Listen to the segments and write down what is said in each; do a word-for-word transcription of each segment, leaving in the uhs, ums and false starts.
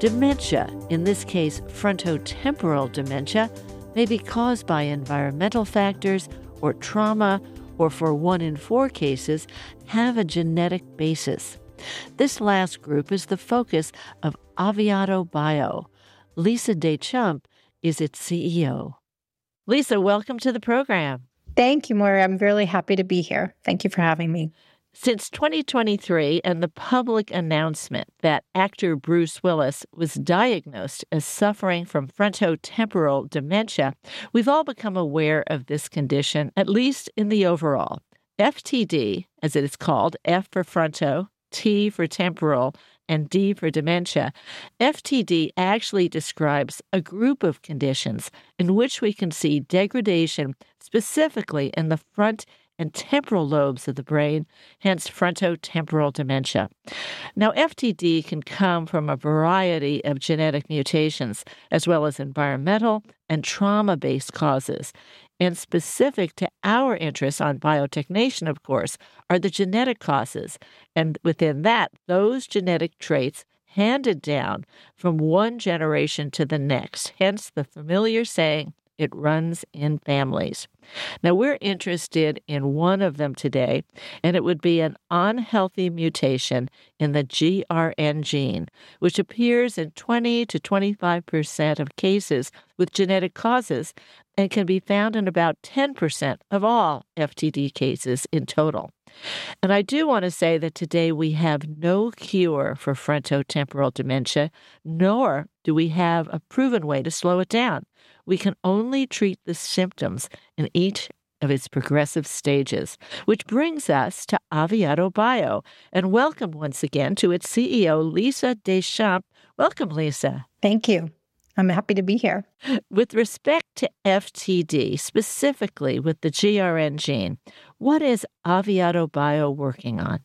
Dementia, in this case frontotemporal dementia, may be caused by environmental factors or trauma, or for one in four cases, have a genetic basis. This last group is the focus of Aviato Bio. Lisa Deschamps is its C E O. Lisa, welcome to the program. Thank you, Maura. I'm really happy to be here. Thank you for having me. Since twenty twenty-three and the public announcement that actor Bruce Willis was diagnosed as suffering from frontotemporal dementia, we've all become aware of this condition, at least in the overall. F T D, as it is called, F for fronto, T for temporal, and D for dementia, F T D actually describes a group of conditions in which we can see degradation specifically in the front and temporal lobes of the brain, hence frontotemporal dementia. Now, F T D can come from a variety of genetic mutations, as well as environmental and trauma-based causes. And specific to our interests on biotechnation, of course, are the genetic causes. And within that, those genetic traits handed down from one generation to the next, hence the familiar saying, it runs in families. Now, we're interested in one of them today, and it would be an unhealthy mutation in the G R N gene, which appears in twenty to twenty-five percent of cases with genetic causes and can be found in about ten percent of all F T D cases in total. And I do want to say that today we have no cure for frontotemporal dementia, nor do we have a proven way to slow it down. We can only treat the symptoms in each of its progressive stages, which brings us to Aviato Bio. And welcome once again to its C E O, Lisa Deschamps. Welcome, Lisa. Thank you. I'm happy to be here. With respect to F T D, specifically with the G R N gene, what is Aviato Bio working on?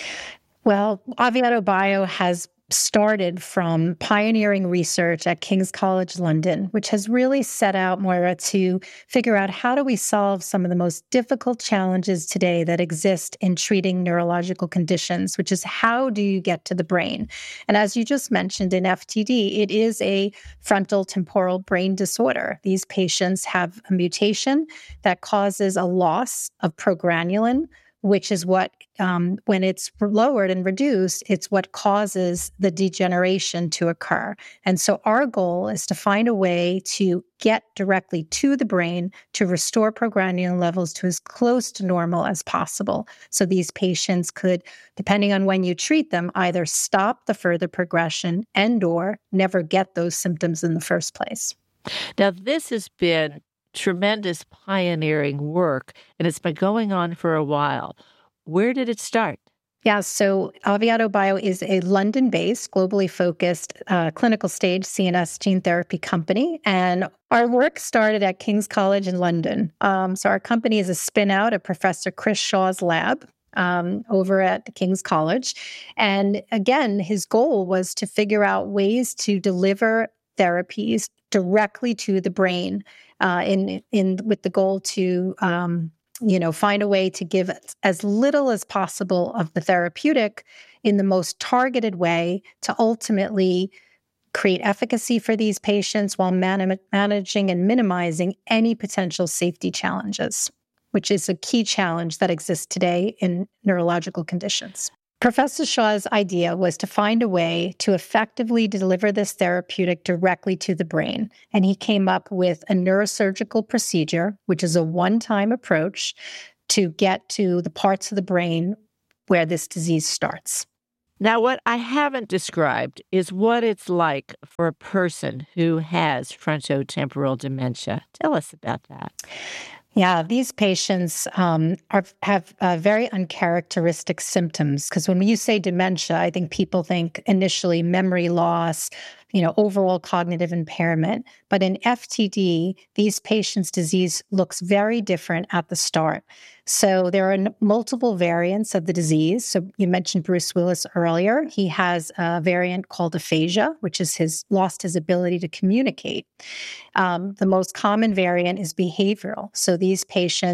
Well, Aviato Bio has started from pioneering research at King's College London, which has really set out, Moira, to figure out how do we solve some of the most difficult challenges today that exist in treating neurological conditions, which is how do you get to the brain? And as you just mentioned in F T D, it is a frontal temporal brain disorder. These patients have a mutation that causes a loss of progranulin, which is what, um, when it's lowered and reduced, it's what causes the degeneration to occur. And so our goal is to find a way to get directly to the brain to restore progranulin levels to as close to normal as possible. So these patients could, depending on when you treat them, either stop the further progression and or never get those symptoms in the first place. Now, this has been tremendous pioneering work, and it's been going on for a while. Where did it start? Yeah, so Aviato Bio is a London-based, globally focused uh, clinical stage C N S gene therapy company, and our work started at King's College in London. Um, so our company is a spin-out of Professor Chris Shaw's lab um, over at the King's College. And again, his goal was to figure out ways to deliver therapies directly to the brain, uh, in in with the goal to um, you know find a way to give as little as possible of the therapeutic in the most targeted way to ultimately create efficacy for these patients while man- managing and minimizing any potential safety challenges, which is a key challenge that exists today in neurological conditions. Professor Shaw's idea was to find a way to effectively deliver this therapeutic directly to the brain. And he came up with a neurosurgical procedure, which is a one-time approach to get to the parts of the brain where this disease starts. Now, what I haven't described is what it's like for a person who has frontotemporal dementia. Tell us about that. Yeah, these patients um, are, have uh, very uncharacteristic symptoms because when you say dementia, I think people think initially memory loss, you know, overall cognitive impairment. But in F T D, these patients' disease looks very different at the start. So there are n- multiple variants of the disease. So you mentioned Bruce Willis earlier. He has a variant called aphasia, which is his lost his ability to communicate. Um, the most common variant is behavioral. So these patients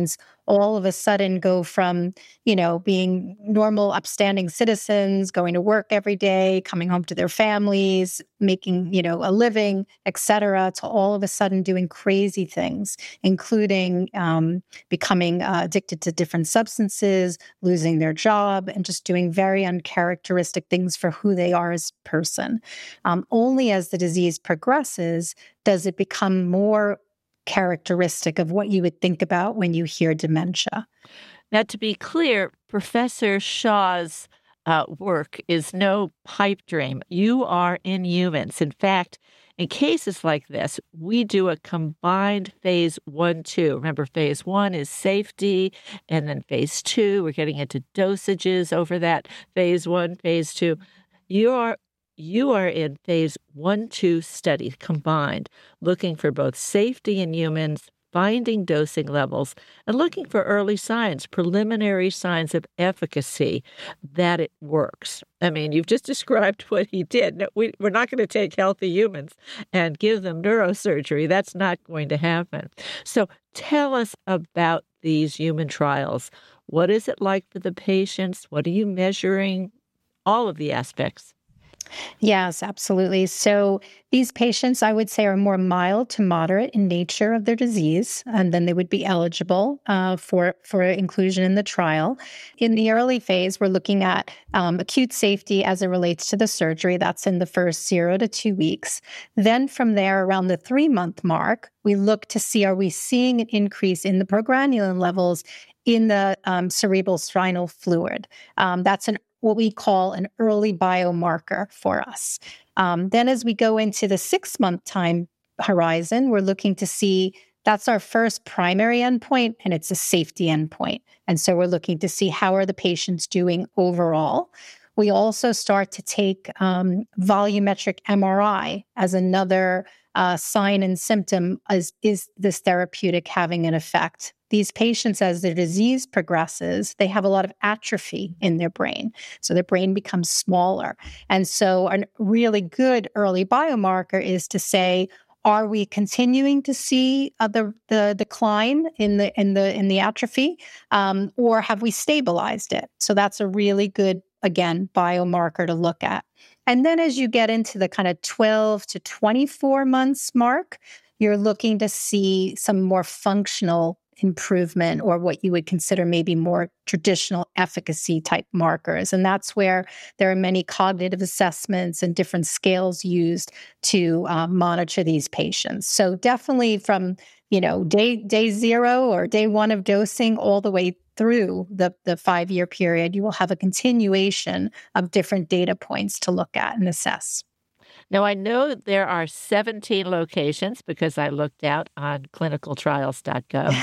all of a sudden go from, you know, being normal, upstanding citizens, going to work every day, coming home to their families, making, you know, a living, et cetera, to all of a sudden doing crazy things, including um, becoming uh, addicted to different substances, losing their job, and just doing very uncharacteristic things for who they are as a person. Um, only as the disease progresses does it become more characteristic of what you would think about when you hear dementia. Now, to be clear, Professor Shaw's uh, work is no pipe dream. You are in humans. In fact, in cases like this, we do a combined phase one, two. Remember, phase one is safety, and then phase two, we're getting into dosages over that phase one, phase two. You are You are in phase one, two study combined, looking for both safety in humans, finding dosing levels, and looking for early signs, preliminary signs of efficacy that it works. I mean, you've just described what he did. No, we, we're not going to take healthy humans and give them neurosurgery. That's not going to happen. So tell us about these human trials. What is it like for the patients? What are you measuring? All of the aspects. Yes, absolutely. So these patients, I would say, are more mild to moderate in nature of their disease, and then they would be eligible uh, for, for inclusion in the trial. In the early phase, we're looking at um, acute safety as it relates to the surgery. That's in the first zero to two weeks. Then from there, around the three-month mark, we look to see, are we seeing an increase in the progranulin levels in the um, cerebral spinal fluid? Um, that's an what we call an early biomarker for us. Um, then as we go into the six-month time horizon, we're looking to see that's our first primary endpoint, and it's a safety endpoint. And so we're looking to see how are the patients doing overall. We also start to take um, volumetric M R I as another uh, sign and symptom. As, is this therapeutic having an effect? These patients, as their disease progresses, they have a lot of atrophy in their brain. So their brain becomes smaller. And so a really good early biomarker is to say, are we continuing to see uh, the, the decline in the in the in the atrophy, um, or have we stabilized it? So that's a really good, again, biomarker to look at. And then as you get into the kind of twelve to twenty-four months mark, you're looking to see some more functional improvement, or what you would consider maybe more traditional efficacy type markers. And that's where there are many cognitive assessments and different scales used to uh, monitor these patients. So definitely from, you know, day day zero or day one of dosing all the way through the, the five-year period, you will have a continuation of different data points to look at and assess. Now, I know that there are seventeen locations because I looked out on clinical trials dot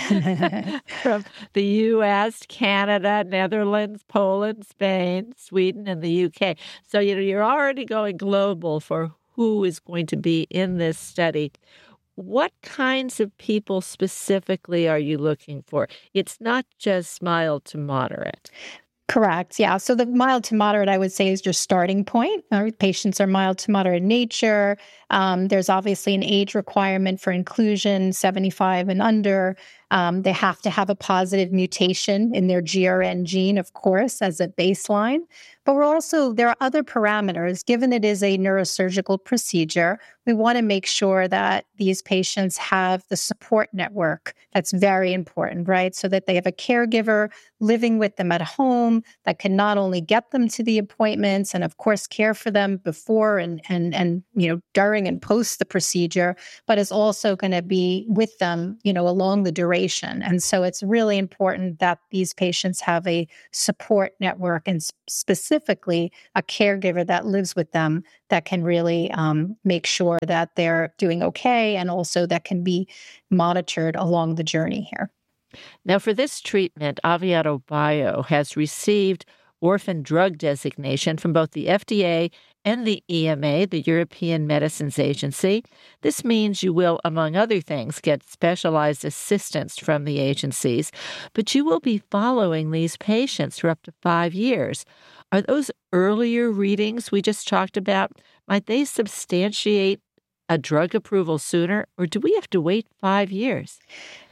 gov from the U S, Canada, Netherlands, Poland, Spain, Sweden, and the U K. So, you know, you're already going global for who is going to be in this study. What kinds of people specifically are you looking for? It's not just mild to moderate. Correct. Yeah. So the mild to moderate, I would say, is your starting point. Our patients are mild to moderate in nature. Um, there's obviously an age requirement for inclusion, seventy-five and under. Um, they have to have a positive mutation in their G R N gene, of course, as a baseline. But we're also, there are other parameters. Given it is a neurosurgical procedure, we want to make sure that these patients have the support network. That's very important, right? So that they have a caregiver living with them at home that can not only get them to the appointments and, of course, care for them before and, and, and you know, during and post the procedure, but is also going to be with them, you know, along the duration. And so it's really important that these patients have a support network and specifically specifically a caregiver that lives with them that can really um, make sure that they're doing okay, and also that can be monitored along the journey here. Now, for this treatment, Aviato Bio has received orphan drug designation from both the F D A and the E M A, the European Medicines Agency. This means you will, among other things, get specialized assistance from the agencies, but you will be following these patients for up to five years. Are those earlier readings we just talked about, might they substantiate a drug approval sooner, or do we have to wait five years?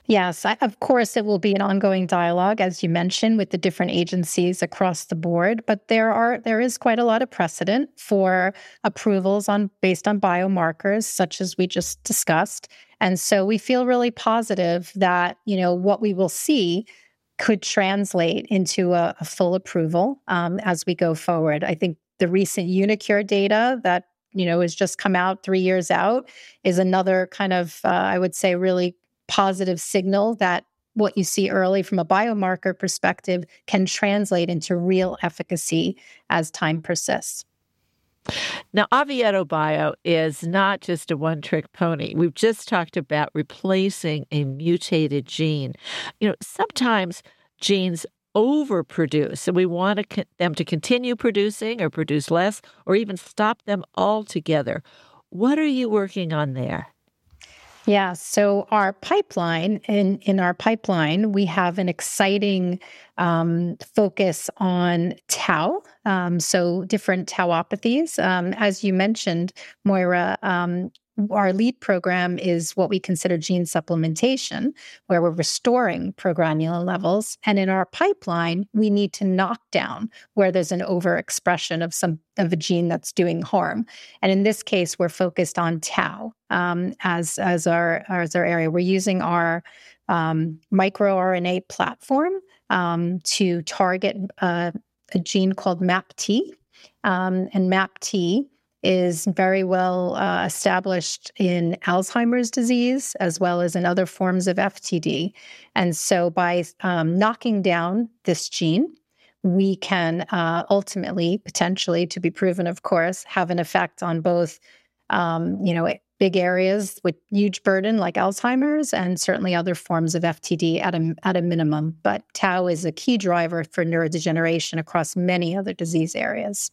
Yes, I, of course, it will be an ongoing dialogue, as you mentioned, with the different agencies across the board. But there are there is quite a lot of precedent for approvals on based on biomarkers, such as we just discussed. And so we feel really positive that, you know, what we will see could translate into a, a full approval um, as we go forward. I think the recent Unicure data that, you know, has just come out three years out is another kind of, uh, I would say, really positive signal that what you see early from a biomarker perspective can translate into real efficacy as time persists. Now, Aviato Bio is not just a one-trick pony. We've just talked about replacing a mutated gene. You know, sometimes genes overproduce, and we want to co- them to continue producing or produce less, or even stop them altogether. What are you working on there? Yeah, so our pipeline, in, in our pipeline, we have an exciting um, focus on tau, um, so different tauopathies. Um, as you mentioned, Moira, um, our lead program is what we consider gene supplementation, where we're restoring progranulin levels. And in our pipeline, we need to knock down where there's an overexpression of some of a gene that's doing harm. And in this case, we're focused on tau um, as as our as our area. We're using our um, microRNA platform um, to target uh, a gene called M A P T, um, and M A P T is very well uh, established in Alzheimer's disease as well as in other forms of F T D. And so by um, knocking down this gene, we can uh, ultimately, potentially, to be proven, of course, have an effect on both, um, you know, big areas with huge burden like Alzheimer's and certainly other forms of F T D at a, at a minimum. But tau is a key driver for neurodegeneration across many other disease areas.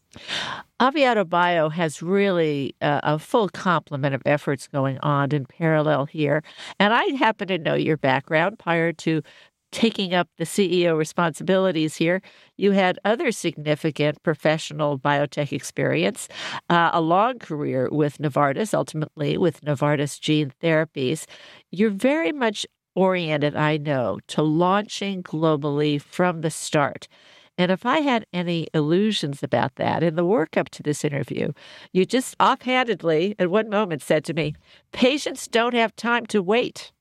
Aviato Bio has really uh, a full complement of efforts going on in parallel here. And I happen to know your background prior to taking up the C E O responsibilities here. You had other significant professional biotech experience, uh, a long career with Novartis, ultimately with Novartis Gene Therapies. You're very much oriented, I know, to launching globally from the start. And if I had any illusions about that in the work up to this interview, you just offhandedly at one moment said to me, patients don't have time to wait.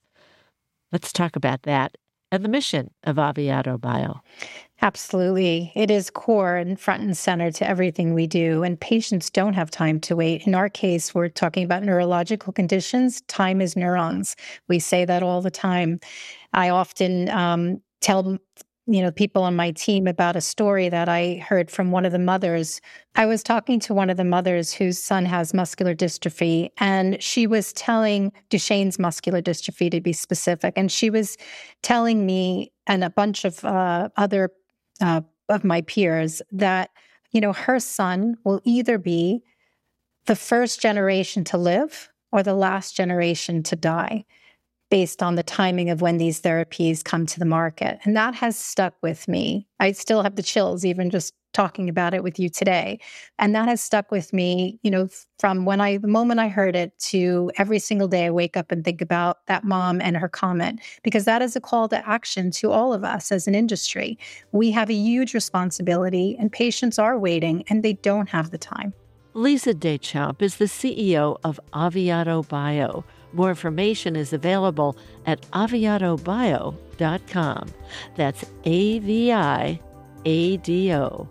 Let's talk about that and the mission of Aviato Bio. Absolutely. It is core and front and center to everything we do. And patients don't have time to wait. In our case, we're talking about neurological conditions. Time is neurons. We say that all the time. I often um, tell you know, people on my team about a story that I heard from one of the mothers. I was talking to one of the mothers whose son has muscular dystrophy, and she was telling Duchenne's muscular dystrophy, to be specific. And she was telling me and a bunch of uh, other uh, of my peers that, you know, her son will either be the first generation to live or the last generation to die, based on the timing of when these therapies come to the market. And that has stuck with me. I still have the chills, even just talking about it with you today. And that has stuck with me, you know, from when I, the moment I heard it to every single day I wake up and think about that mom and her comment, because that is a call to action to all of us as an industry. We have a huge responsibility, and patients are waiting and they don't have the time. Lisa Deschamps is the C E O of Aviato Bio. More information is available at aviato bio dot com. That's A V I A D O,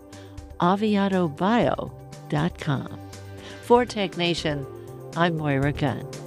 aviato bio dot com. For Tech Nation, I'm Moira Gunn.